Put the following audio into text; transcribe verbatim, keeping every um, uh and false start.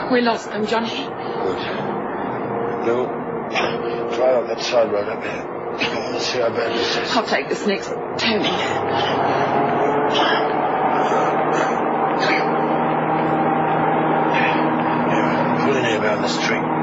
We lost them, Johnny. Good. Lou, drive up that side road up there. I want to see how bad this is. I'll take this next turning. Pull in here around this tree.